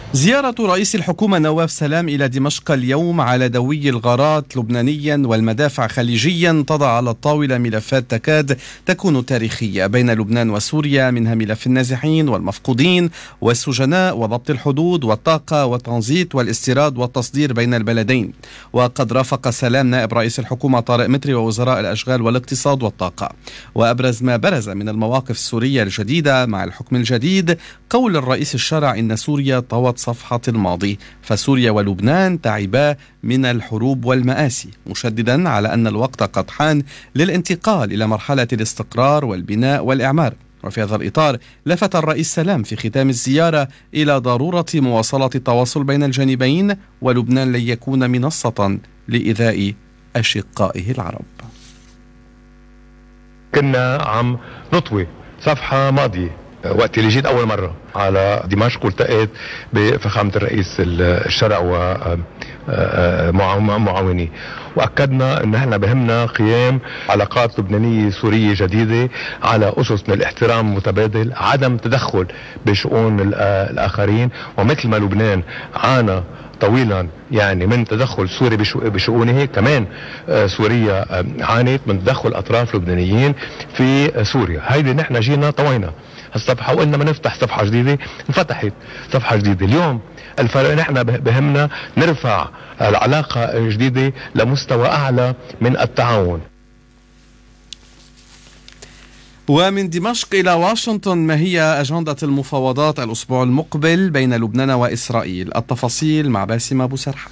زيارة رئيس الحكومة نواف سلام إلى دمشق اليوم على دوي الغارات لبنانيا والمدافع خليجيا تضع على الطاولة ملفات تكاد تكون تاريخية بين لبنان وسوريا، منها ملف النازحين والمفقودين والسجناء وضبط الحدود والطاقة والتنزيت والاستيراد والتصدير بين البلدين. وقد رافق سلام نائب رئيس الحكومة طارق متري ووزراء الأشغال والاقتصاد والطاقة. وأبرز ما برز من المواقف السورية الجديدة مع الحكم الجديد قول الرئيس الشرع إن سوريا طوت صفحة الماضي، فسوريا ولبنان تعبا من الحروب والمآسي، مشددا على أن الوقت قد حان للانتقال إلى مرحلة الاستقرار والبناء والإعمار. وفي هذا الإطار لفت الرئيس سلام في ختام الزيارة إلى ضرورة مواصلة التواصل بين الجانبين، ولبنان لن يكون منصة لإيذاء أشقائه العرب. كنا عم نطوي صفحة ماضية وقت اللي جيت أول مرة على دمشق، والتقيت بفخامة الرئيس الشرع ومعاونيه، وأكدنا أن احنا بهمنا قيام علاقات لبنانية سورية جديدة على أسس من الاحترام المتبادل، عدم تدخل بشؤون الآخرين. ومثل ما لبنان عانى طويلا يعني من تدخل سوري بشؤونه، كمان سوريا عانت من تدخل أطراف لبنانيين في سوريا. هيدي نحن جينا طوينا الصفحة وقلنا ما نفتح صفحة جديدة، انفتحت صفحة جديدة. اليوم الفرق نحن بهمنا نرفع العلاقة الجديدة لمستوى أعلى من التعاون. ومن دمشق إلى واشنطن، ما هي أجندة المفاوضات الأسبوع المقبل بين لبنان وإسرائيل؟ التفاصيل مع باسم أبو سرحان.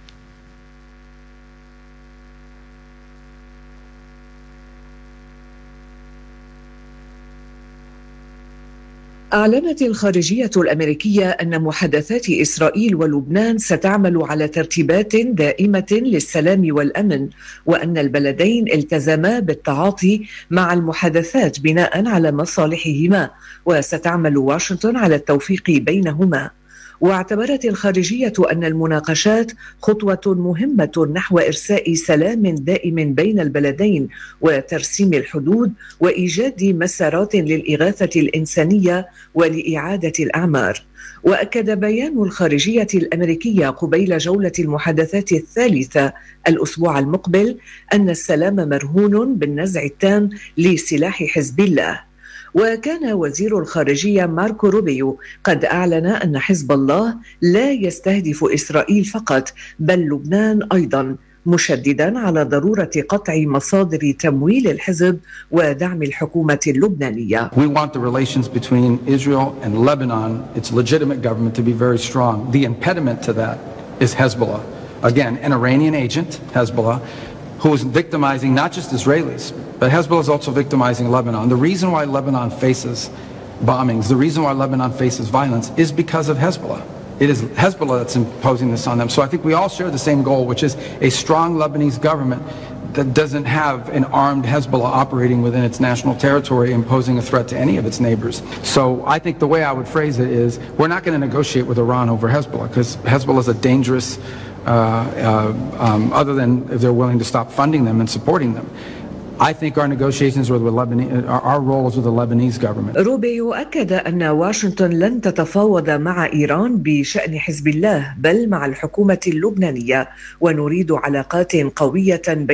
أعلنت الخارجية الأمريكية أن محادثات إسرائيل ولبنان ستعمل على ترتيبات دائمة للسلام والأمن، وأن البلدين التزما بالتعاطي مع المحادثات بناء على مصالحهما، وستعمل واشنطن على التوفيق بينهما. واعتبرت الخارجية أن المناقشات خطوة مهمة نحو إرساء سلام دائم بين البلدين وترسيم الحدود وإيجاد مسارات للإغاثة الإنسانية ولإعادة الأعمار. وأكد بيان الخارجية الأمريكية قبيل جولة المحادثات الثالثة الأسبوع المقبل أن السلام مرهون بالنزع التام لسلاح حزب الله. وكان وزير الخارجية ماركو روبيو قد أعلن أن حزب الله لا يستهدف إسرائيل فقط بل لبنان أيضا، مشددا على ضرورة قطع مصادر تمويل الحزب ودعم الحكومة اللبنانية. We want the relations between Israel and Lebanon, its legitimate government, to be very strong. The impediment to that is Hezbollah. Again, an Iranian agent, Hezbollah, who is victimizing not just Israelis, but Hezbollah is also victimizing Lebanon. The reason why Lebanon faces bombings, the reason why Lebanon faces violence is because of Hezbollah. It is Hezbollah that's imposing this on them. So I think we all share the same goal, which is a strong Lebanese government that doesn't have an armed Hezbollah operating within its national territory, imposing a threat to any of its neighbors. So I think the way I would phrase it is, we're not going to negotiate with Iran over Hezbollah, because Hezbollah is a dangerous, other than if they're willing to stop funding them and supporting them. I think our negotiations with Lebanese, our roles with the Lebanese government. روبيو أكد أن واشنطن لن تتفاوض مع إيران بشأن حزب الله بل مع الحكومة اللبنانية، ونريد علاقات قوية